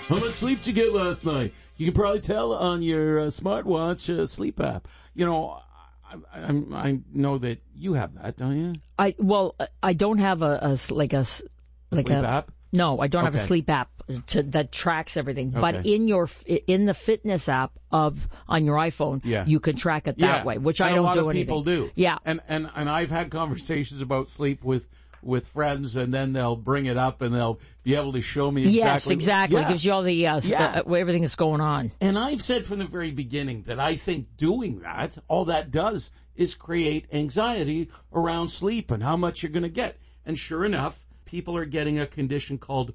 How much sleep did you get last night? You can probably tell on your smartwatch sleep app. You know, I know that you have that, don't you? I don't have a sleep app. No, I don't have a Okay. sleep app that tracks everything. Okay. But in the fitness app on your iPhone, you can track it that way, which and I don't a lot do of anything. people do. Yeah. And I've had conversations about sleep with friends, and then they'll bring it up and they'll be able to show me exactly. Yes, exactly. Yeah. It gives you all the everything that's going on. And I've said from the very beginning that I think doing that, all that does is create anxiety around sleep and how much you're going to get. And sure enough, people are getting a condition called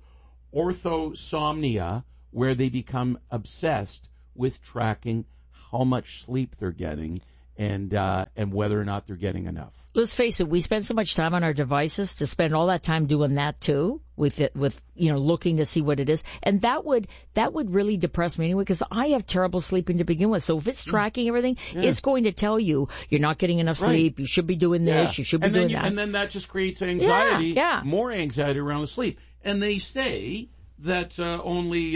orthosomnia, where they become obsessed with tracking how much sleep they're getting and whether or not they're getting enough. Let's face it, we spend so much time on our devices to spend all that time doing that too, with looking to see what it is. And that would really depress me anyway, because I have terrible sleeping to begin with. So if it's tracking everything, it's going to tell you you're not getting enough sleep, you should be doing this, you should be doing that. And then that just creates anxiety, Yeah. more anxiety around the sleep. And they say that only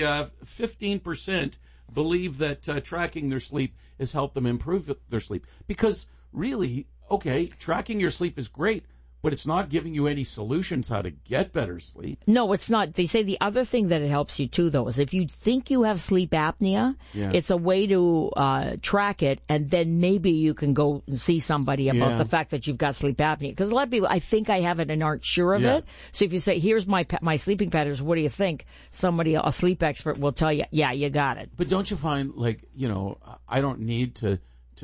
15% believe that tracking their sleep has helped them improve their sleep. Because really, okay, tracking your sleep is great, but it's not giving you any solutions how to get better sleep. No, it's not. They say the other thing that it helps you too, though, is if you think you have sleep apnea, it's a way to track it, and then maybe you can go and see somebody about the fact that you've got sleep apnea. Because a lot of people, I think I have it, and aren't sure of it. So if you say, here's my sleeping patterns, what do you think? Somebody, a sleep expert, will tell you, yeah, you got it. But don't you find, I don't need to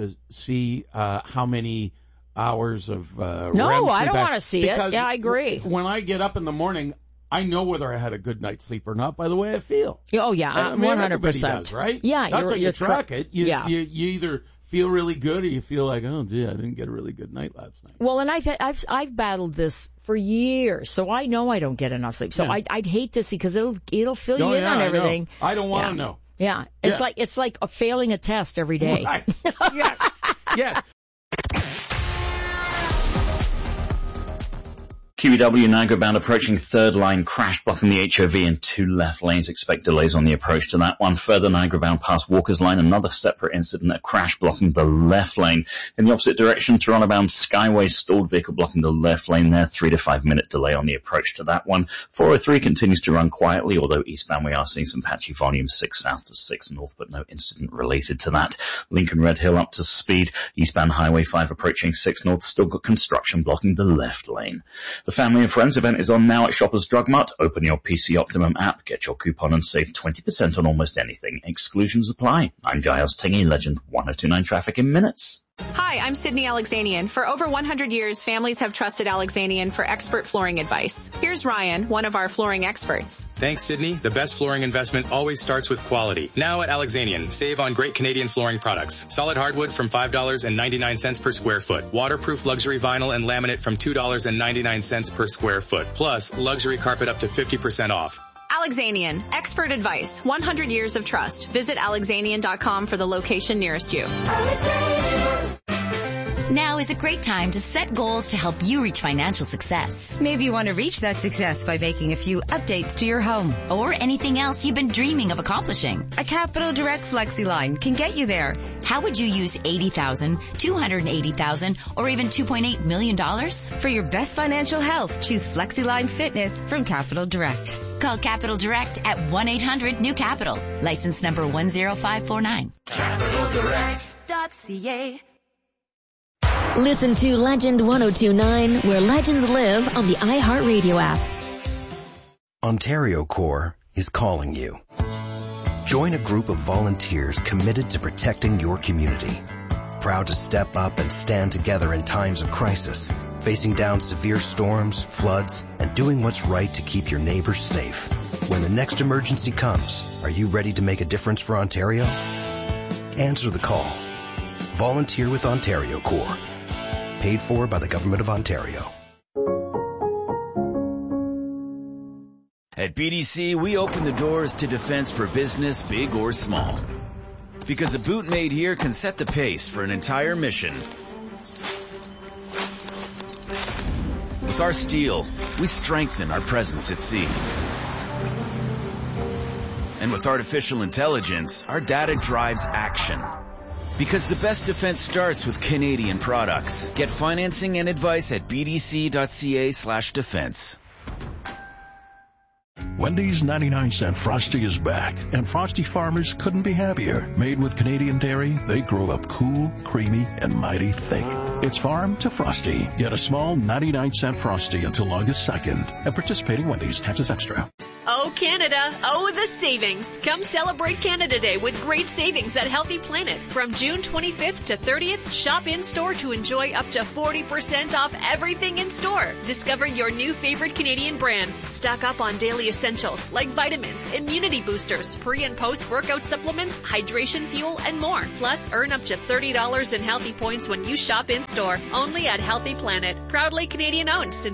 see how many hours of REM No, sleep I don't want to see it. Yeah, I agree. When I get up in the morning, I know whether I had a good night's sleep or not by the way I feel. Oh, yeah, I mean, 100%. everybody does, right? Yeah, that's how you track it. You either feel really good or you feel like, oh, gee, I didn't get a really good night last night. Well, and I've battled this for years, so I know I don't get enough sleep. So I'd hate to see, because it'll fill you in on everything. I don't want to know. Yeah, it's like failing a test every day. Right. Yes. QEW Niagara bound approaching third line, crash blocking the HOV in two left lanes. Expect delays on the approach to that one. Further Niagara bound past Walker's line, another separate incident, a crash blocking the left lane. In the opposite direction, Toronto bound Skyway, stalled vehicle blocking the left lane there. 3 to 5 minute delay on the approach to that one. 403 continues to run quietly, although eastbound we are seeing some patchy volume, 6 south to 6 north, but no incident related to that. Lincoln Red Hill up to speed. Eastbound Highway 5 approaching 6 north, still got construction blocking the left lane. The Family and Friends event is on now at Shoppers Drug Mart. Open your PC Optimum app, get your coupon and save 20% on almost anything. Exclusions apply. I'm Giles Tingy, Legend 1029 traffic in minutes. Hi, I'm Sydney Alexanian. For over 100 years, families have trusted Alexanian for expert flooring advice. Here's Ryan, one of our flooring experts. Thanks, Sydney. The best flooring investment always starts with quality. Now at Alexanian, save on great Canadian flooring products. Solid hardwood from $5.99 per square foot. Waterproof luxury vinyl and laminate from $2.99 per square foot. Plus, luxury carpet up to 50% off. Alexanian, expert advice, 100 years of trust. Visit alexanian.com for the location nearest you. Now is a great time to set goals to help you reach financial success. Maybe you want to reach that success by making a few updates to your home. Or anything else you've been dreaming of accomplishing. A Capital Direct FlexiLine can get you there. How would you use $80,000, $280,000, or even $2.8 million? For your best financial health, choose FlexiLine Fitness from Capital Direct. Call Capital Direct at 1-800-NEW-CAPITAL. License number 10549. CapitalDirect.ca. Listen to Legend 1029, where legends live, on the iHeartRadio app. Ontario Corps is calling you. Join a group of volunteers committed to protecting your community. Proud to step up and stand together in times of crisis, facing down severe storms, floods, and doing what's right to keep your neighbors safe. When the next emergency comes, are you ready to make a difference for Ontario? Answer the call. Volunteer with Ontario Corps. Paid for by the Government of Ontario. At BDC, we open the doors to defense for business, big or small. Because a boot made here can set the pace for an entire mission. With our steel, we strengthen our presence at sea. And with artificial intelligence, our data drives action. Because the best defense starts with Canadian products. Get financing and advice at bdc.ca/defense. Wendy's 99-cent Frosty is back, and Frosty farmers couldn't be happier. Made with Canadian dairy, they grow up cool, creamy, and mighty thick. It's farm to Frosty. Get a small 99-cent Frosty until August 2nd at participating Wendy's. Taxes extra. Oh, Canada. Oh, the savings. Come celebrate Canada Day with great savings at Healthy Planet. From June 25th to 30th, shop in-store to enjoy up to 40% off everything in store. Discover your new favorite Canadian brands. Stock up on daily essentials like vitamins, immunity boosters, pre- and post-workout supplements, hydration fuel, and more. Plus, earn up to $30 in healthy points when you shop in-store. Only at Healthy Planet. Proudly Canadian-owned since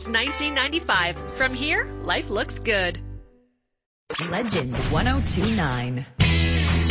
1995. From here, life looks good. Legend 102.9.